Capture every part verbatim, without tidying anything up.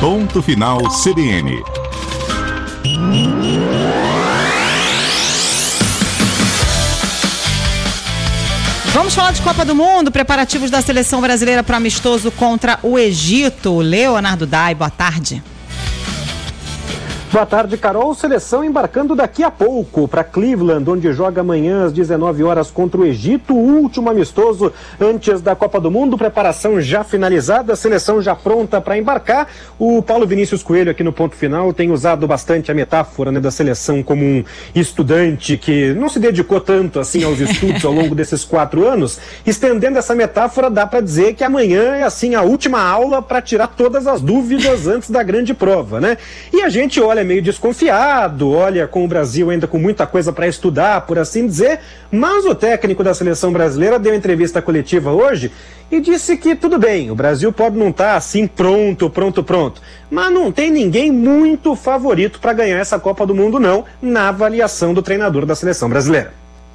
Ponto Final C B N. Vamos falar de Copa do Mundo, preparativos da seleção brasileira para o amistoso contra o Egito. Leonardo Dai, boa tarde. Boa tarde, Carol. Seleção embarcando daqui a pouco para Cleveland, onde joga amanhã às dezenove horas contra o Egito, o último amistoso antes da Copa do Mundo. Preparação já finalizada, a seleção já pronta para embarcar. O Paulo Vinícius Coelho aqui no Ponto Final tem usado bastante a metáfora, né, da seleção como um estudante que não se dedicou tanto assim aos estudos ao longo desses quatro anos. Estendendo essa metáfora, dá para dizer que amanhã é assim a última aula para tirar todas as dúvidas antes da grande prova, né? E a gente olha meio desconfiado, olha com o Brasil ainda com muita coisa para estudar, por assim dizer, mas o técnico da seleção brasileira deu entrevista coletiva hoje e disse que tudo bem, o Brasil pode não estar assim pronto, pronto, pronto, mas não tem ninguém muito favorito para ganhar essa Copa do Mundo não, na avaliação do treinador da seleção brasileira.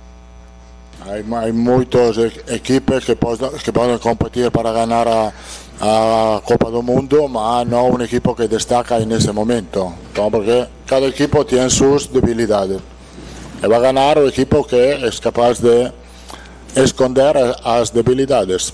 Há muitas equipes que podem, que podem competir para ganhar a a Copa do Mundo, mas não um equipo que destaca nesse momento. Então, porque cada equipo tem suas debilidades. E vai ganhar o equipo que é capaz de esconder as debilidades.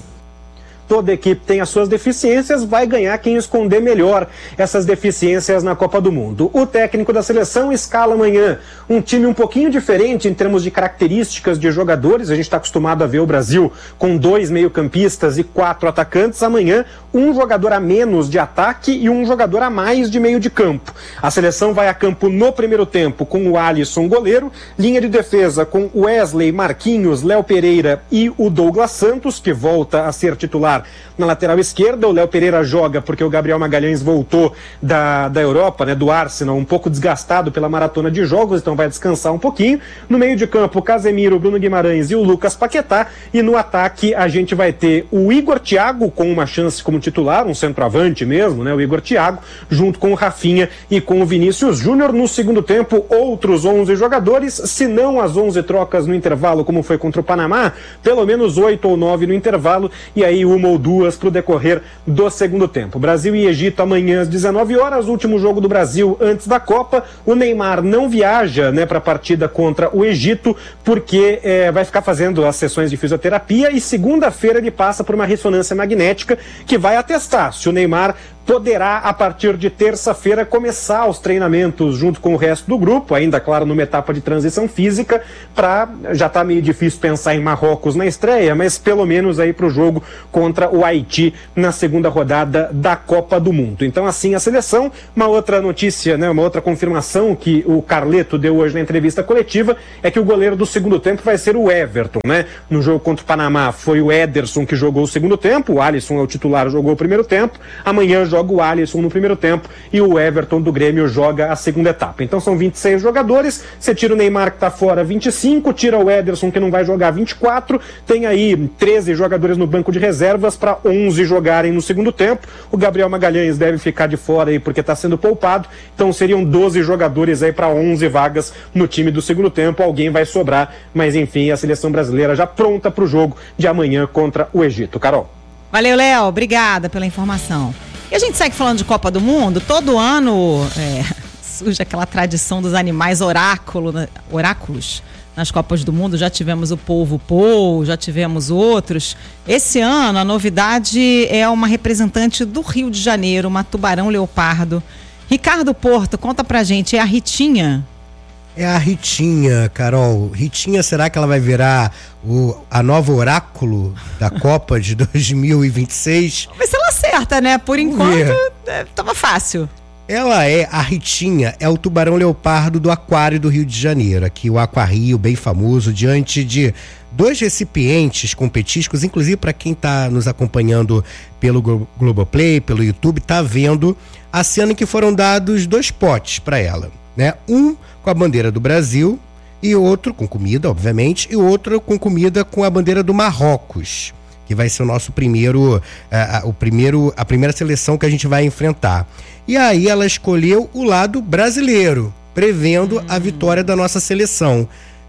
Toda equipe tem as suas deficiências, vai ganhar quem esconder melhor essas deficiências na Copa do Mundo. O técnico da seleção escala amanhã um time um pouquinho diferente em termos de características de jogadores. A gente está acostumado a ver o Brasil com dois meio-campistas e quatro atacantes. Amanhã, um jogador a menos de ataque e um jogador a mais de meio de campo. A seleção vai a campo no primeiro tempo com o Alisson goleiro, linha de defesa com Wesley, Marquinhos, Léo Pereira e o Douglas Santos, que volta a ser titular na lateral esquerda. O Léo Pereira joga porque o Gabriel Magalhães voltou da, da Europa, né, do Arsenal, um pouco desgastado pela maratona de jogos, então vai descansar um pouquinho. No meio de campo, o Casemiro, o Bruno Guimarães e o Lucas Paquetá. E no ataque a gente vai ter o Igor Thiago com uma chance como titular, um centroavante mesmo, né, o Igor Thiago, junto com o Rafinha e com o Vinícius Júnior. No segundo tempo, outros onze jogadores, se não as onze trocas no intervalo, como foi contra o Panamá, pelo menos oito ou nove no intervalo, e aí uma ou duas para o decorrer do segundo tempo. Brasil e Egito amanhã às dezenove horas, último jogo do Brasil antes da Copa. O Neymar não viaja, né, para a partida contra o Egito, porque é, vai ficar fazendo as sessões de fisioterapia e segunda-feira ele passa por uma ressonância magnética que vai atestar se o Neymar poderá, a partir de terça-feira, começar os treinamentos junto com o resto do grupo, ainda, claro, numa etapa de transição física, para, já está meio difícil pensar em Marrocos na estreia, mas pelo menos aí para o jogo contra o Haiti na segunda rodada da Copa do Mundo. Então, assim, a seleção. Uma outra notícia, né, uma outra confirmação que o Carleto deu hoje na entrevista coletiva é que o goleiro do segundo tempo vai ser o Everton, né? No jogo contra o Panamá foi o Ederson que jogou o segundo tempo, o Alisson é o titular, jogou o primeiro tempo. Amanhã joga o Alisson no primeiro tempo e o Everton do Grêmio joga a segunda etapa. Então são vinte e seis jogadores, você tira o Neymar que está fora, vinte e cinco, tira o Ederson que não vai jogar, vinte e quatro, tem aí treze jogadores no banco de reservas para onze jogarem no segundo tempo. O Gabriel Magalhães deve ficar de fora aí porque está sendo poupado, então seriam doze jogadores aí para onze vagas no time do segundo tempo. Alguém vai sobrar, mas enfim, a seleção brasileira já pronta para o jogo de amanhã contra o Egito. Carol. Valeu, Léo, obrigada pela informação. E a gente segue falando de Copa do Mundo. Todo ano é, surge aquela tradição dos animais oráculo, oráculos nas Copas do Mundo. Já tivemos o polvo Pou, já tivemos outros. Esse ano a novidade é uma representante do Rio de Janeiro, uma tubarão leopardo. Ricardo Porto, conta pra gente, é a Ritinha? É a Ritinha, Carol. Ritinha, será que ela vai virar o, a nova oráculo da Copa de dois mil e vinte e seis? Vamos ver se ela acerta, né? Por Vamos enquanto, é, tava fácil. Ela é, a Ritinha, é o tubarão leopardo do Aquário do Rio de Janeiro. Aqui o Aquario, bem famoso, diante de dois recipientes com petiscos, inclusive para quem está nos acompanhando pelo Globoplay, pelo YouTube, tá vendo a cena em que foram dados dois potes para ela, né? Um com a bandeira do Brasil e outro com comida, obviamente, e outro com comida com a bandeira do Marrocos, que vai ser o nosso primeiro, uh, o primeiro, a primeira seleção que a gente vai enfrentar. E aí ela escolheu o lado brasileiro, prevendo hum. a vitória da nossa seleção.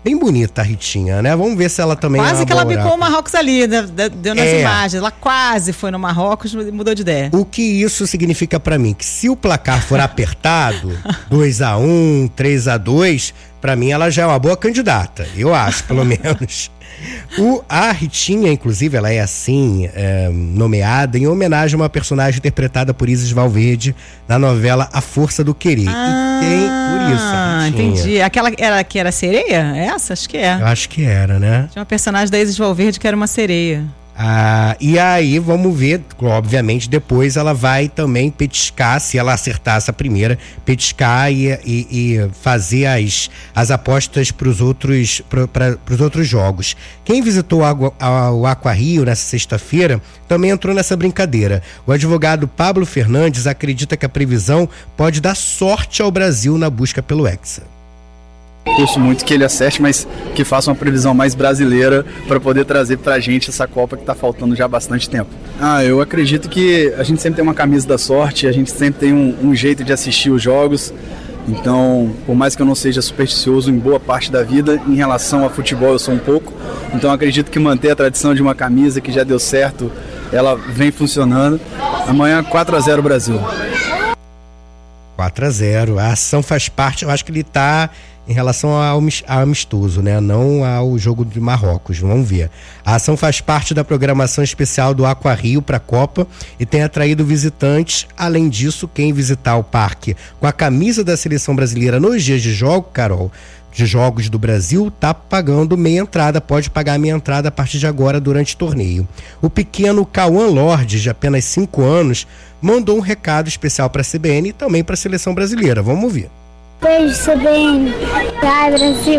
Bem bonita a Ritinha, né? Vamos ver se ela também Quase é que ela boa bicou o oráculo. Marrocos ali, né? Deu nas É. imagens. Ela quase foi no Marrocos e mudou de ideia. O que isso significa pra mim? Que se o placar for apertado, dois a um, três a dois, pra mim ela já é uma boa candidata, eu acho, pelo menos. O, a Ritinha, inclusive, ela é assim, é, nomeada em homenagem a uma personagem interpretada por Isis Valverde na novela A Força do Querer. Ah, e tem por isso a Ritinha. entendi. Aquela era, que era sereia? Essa? Acho que é. Eu acho que era, né? Tinha uma personagem da Isis Valverde que era uma sereia. Ah, e aí vamos ver, obviamente depois ela vai também petiscar, se ela acertar essa primeira, petiscar e, e, e fazer as, as apostas para os outros, outros jogos. Quem visitou o Aquarrio nessa sexta-feira também entrou nessa brincadeira. O advogado Pablo Fernandes acredita que a previsão pode dar sorte ao Brasil na busca pelo Hexa. Torço muito que ele acerte, mas que faça uma previsão mais brasileira para poder trazer pra gente essa Copa que tá faltando já há bastante tempo. Ah, eu acredito que a gente sempre tem uma camisa da sorte, a gente sempre tem um, um jeito de assistir os jogos. Então, por mais que eu não seja supersticioso em boa parte da vida, em relação a futebol eu sou um pouco. Então acredito que manter a tradição de uma camisa que já deu certo, ela vem funcionando. Amanhã quatro a zero Brasil. quatro a zero. A ação faz parte, eu acho que ele tá em relação ao amistoso, né? Não ao jogo de Marrocos, vamos ver. A ação faz parte da programação especial do Aquarrio para a Copa e tem atraído visitantes. Além disso, quem visitar o parque com a camisa da seleção brasileira nos dias de jogo, Carol, de jogos do Brasil, tá pagando meia entrada, pode pagar meia entrada a partir de agora durante o torneio. O pequeno Cauã Lorde, de apenas cinco anos, mandou um recado especial para a C B N e também para a seleção brasileira. Vamos ouvir. Beijo, C B N. Vai, Brasil.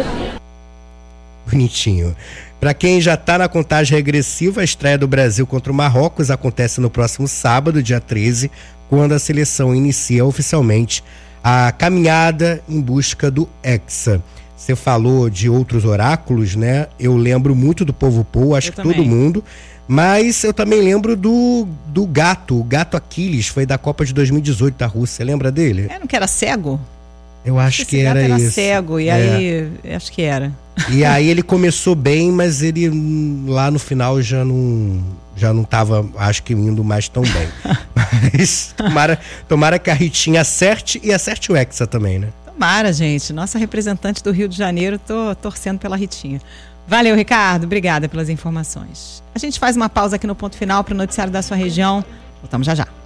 Bonitinho. Para quem já está na contagem regressiva, a estreia do Brasil contra o Marrocos acontece no próximo sábado, dia treze, quando a seleção inicia oficialmente a caminhada em busca do Hexa. Você falou de outros oráculos, né? Eu lembro muito do Povo Pou, acho Eu que também. todo mundo. Mas eu também lembro do, do gato, o gato Aquiles, foi da Copa de dois mil e dezoito da Rússia. Você lembra dele? É, não que era cego? Eu acho Esse que gato era era isso. cego, e É. aí, acho que era. E aí ele começou bem, mas ele hum, lá no final já não já não tava, acho que indo mais tão bem. Mas tomara, tomara que a Ritinha acerte e acerte o Hexa também, né? Tomara, gente. Nossa representante do Rio de Janeiro, tô torcendo pela Ritinha. Valeu, Ricardo. Obrigada pelas informações. A gente faz uma pausa aqui no Ponto Final para o noticiário da sua região. Voltamos já já.